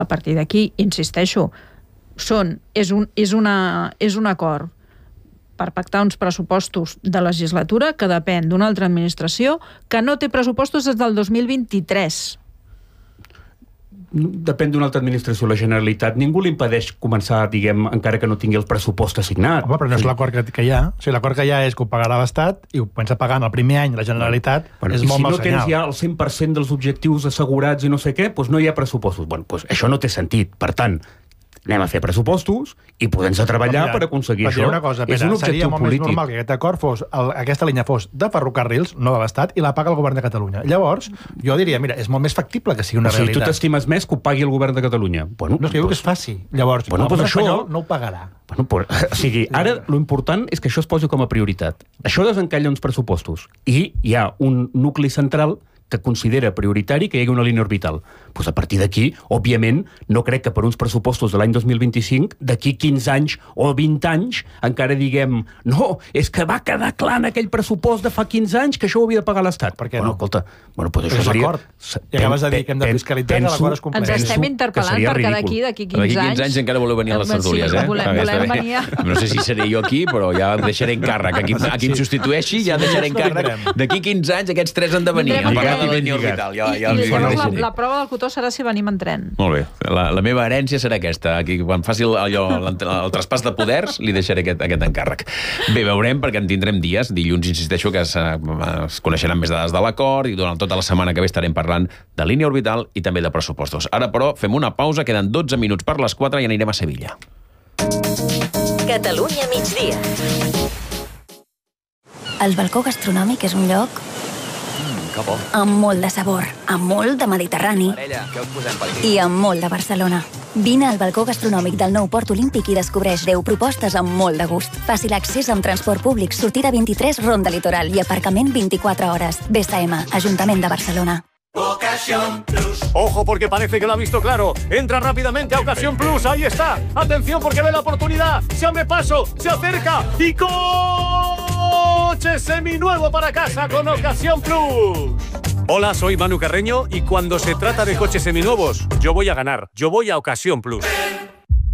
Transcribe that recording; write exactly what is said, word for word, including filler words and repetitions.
A partir d'aquí, insisteixo, són, és, un, és, una, és un acord per pactar uns pressupostos de legislatura que depèn d'una altra administració que no té pressupostos des del dos mil vint-i-tres. Depèn d'una altra administració, la Generalitat. Ningú li impedeix començar, diguem, encara que no tingui el pressupost assignat. Home, però no és l'acord que, que hi ha. O sigui, l'acord que hi ha és que ho pagarà l'Estat i ho pensa pagar en el primer any la Generalitat. Bueno, és molt mal senyal. I si no tens ja el cent per cent dels objectius assegurats i no sé què, doncs no hi ha pressupostos. Bueno, doncs això no té sentit. Per tant, anem a fer pressupostos i podem-se treballar Mira, per aconseguir per això. Una cosa, Pere, és un objectiu seria molt polític. més normal que aquest acord fos, el, aquesta línia fos de ferrocarrils, no de l'Estat, i la paga el govern de Catalunya. Llavors, jo diria, mira, és molt més factible que sigui una o sigui, realitat. Tu t'estimes més que ho pagui el govern de Catalunya. Bueno, no, és que diu que es faci. Llavors, bueno, el govern això, espanyol no ho pagarà. Bueno, però, o sigui, ara l'important és que això es posi com a prioritat. Això desencalla uns pressupostos. I hi ha un nucli central que considera prioritari que hi hagi una línia orbital. Pues a partir d'aquí, òbviament, no crec que per uns pressupostos de l'any dos mil vint-i-cinc, d'aquí quinze anys o vint anys, encara diguem, no, és que va quedar clar en aquell pressupost de fa quinze anys que això ho havia de pagar l'Estat. Per què bueno, no? Escolta, bueno, pues això és seria... l'acord. I acabes de dir que hem de fiscalitzar que l'acord es compleix. Ens estem interpel·lant perquè d'aquí d'aquí quinze anys... D'aquí quinze anys encara voleu venir a les tertúlies, eh? Volem, volem venir a... No sé si seré jo aquí, però ja em deixaré encàrrec. A qui, a qui em substitueixi ja deixaré encàrrec. D'aquí quinze anys aquests tres han de venir. A pagar la línia orbital. Ja, ja I, i llavors la, la prova del cotó serà si venim en tren. Molt bé. La, la meva herència serà aquesta. Aquí, quan faci el, allò, el, el traspàs de poders, li deixaré aquest, aquest encàrrec. Bé, veurem, perquè en tindrem dies. Dilluns, insisteixo, que es, es coneixeran més dades de l'acord i durant tota la setmana que ve estarem parlant de línia orbital i també de pressupostos. Ara, però, fem una pausa. Queden dotze minuts per les quatre i anirem a Sevilla. Catalunya migdia. El balcó gastronòmic és un lloc amb molt de sabor, amb molt de Mediterrani i amb molt de Barcelona. Vine al balcó gastronòmic del nou Port Olímpic i descobreix deu propostes amb molt de gust. Fàcil accés amb transport públic, sortida vint-i-tres, Ronda Litoral i aparcament vint-i-quatre hores. B S M, Ajuntament de Barcelona. Ocasión Plus. Ojo porque parece que lo ha visto claro. Entra rápidamente a Ocasión Plus. Ahí está. Atención porque ve la oportunidad. Se abre paso, se acerca y coche seminuevo para casa con Ocasión Plus. Hola, soy Manu Carreño y cuando se trata de coches seminuevos, yo voy a ganar. Yo voy a Ocasión Plus.